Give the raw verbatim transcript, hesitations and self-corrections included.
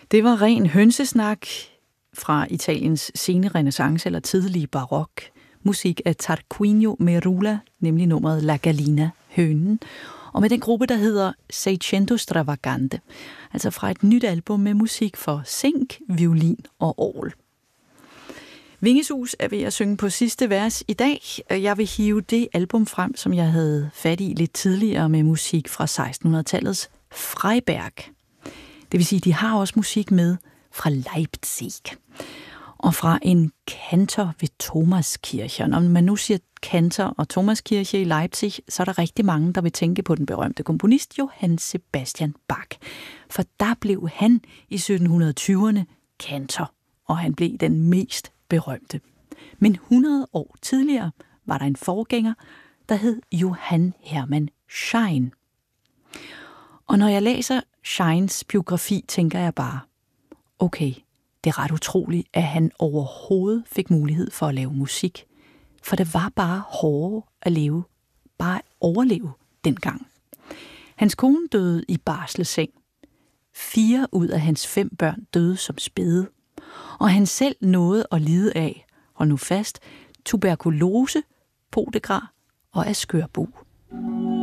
Det var ren hønsesnak fra Italiens sene renæssance eller tidlige barok. Musik af Tarquinio Merula, nemlig nummeret La Gallina, hønen. Og med den gruppe, der hedder Seicento Stravagante. Altså fra et nyt album med musik for zink, violin og orgel. Vingesus er ved at synge på sidste vers i dag. Jeg vil hive det album frem, som jeg havde fat i lidt tidligere med musik fra sekstenhundredetallets Freiberg. Det vil sige, de har også musik med fra Leipzig. Og fra en kantor ved Thomaskirche. Når man nu siger kantor og Thomaskirche i Leipzig, så er der rigtig mange, der vil tænke på den berømte komponist Johann Sebastian Bach. For der blev han i sytten tyverne kantor, og han blev den mest berømte. Men hundrede år tidligere var der en forgænger, der hed Johann Hermann Schein. Og når jeg læser Scheins biografi, tænker jeg bare, okay, det er ret utroligt, at han overhovedet fik mulighed for at lave musik. For det var bare hårdere at leve, bare at overleve dengang. Hans kone døde i barsleseng. Fire ud af hans fem børn døde som spæde. Og han selv nåede at lide af, hold nu fast, tuberkulose, podegra og af skørbu.